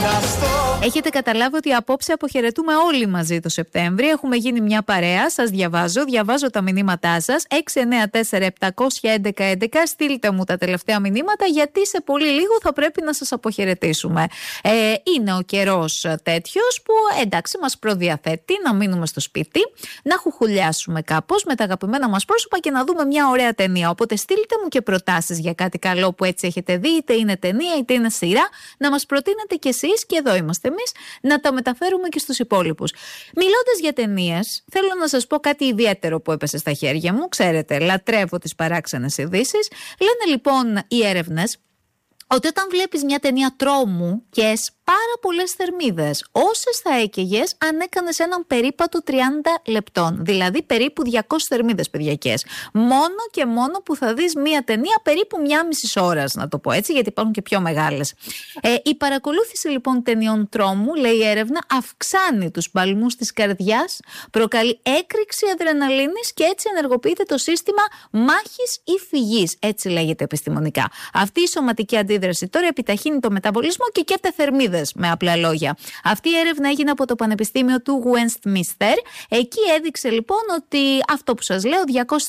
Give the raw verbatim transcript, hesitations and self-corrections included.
Έχετε καταλάβει ότι απόψε αποχαιρετούμε όλοι μαζί το Σεπτέμβρη. Έχουμε γίνει μια παρέα. Σας διαβάζω, διαβάζω τα μηνύματά σας. έξι εννέα τέσσερα επτά ένα ένα ένα ένα. Στείλτε μου τα τελευταία μηνύματα, γιατί σε πολύ λίγο θα πρέπει να σας αποχαιρετήσουμε. Ε, είναι ο καιρός τέτοιος που εντάξει μας προδιαθέτει να μείνουμε στο σπίτι, να χουχουλιάσουμε κάπως με τα αγαπημένα μας πρόσωπα και να δούμε μια ωραία ταινία. Οπότε στείλτε μου και προτάσεις για κάτι καλό που έτσι έχετε δει, είτε είναι ταινία είτε είναι σειρά, να μας προτείνετε κι εσείς, και εδώ είμαστε εμείς, να τα μεταφέρουμε και στους υπόλοιπους. Μιλώντας για ταινίες, θέλω να σας πω κάτι ιδιαίτερο που έπεσε στα χέρια μου. Ξέρετε, λατρεύω τις παράξενες ειδήσεις. Λένε λοιπόν οι έρευνες ότι όταν βλέπεις μια ταινία τρόμου και έχεις πάρα πολλές θερμίδες, όσες θα έκαιγες αν έκανες έναν περίπατο τριάντα λεπτών. Δηλαδή περίπου διακόσιες θερμίδες, παιδιακές. Μόνο και μόνο που θα δεις μια ταινία περίπου μια μισή ώρας, να το πω έτσι, γιατί υπάρχουν και πιο μεγάλες. Ε, η παρακολούθηση λοιπόν ταινιών τρόμου, λέει η έρευνα, αυξάνει τους παλμούς της καρδιάς, προκαλεί έκρηξη αδρεναλίνης και έτσι ενεργοποιείται το σύστημα μάχης ή φυγής. Έτσι λέγεται επιστημονικά. Αυτή η σωματική αντίδραση τώρα επιταχύνει το μεταβολισμό και καίτε θερμίδες. Με απλά λόγια. Αυτή η έρευνα έγινε από το Πανεπιστήμιο του Westminster. Εκεί έδειξε λοιπόν ότι αυτό που σας λέω, διακόσιες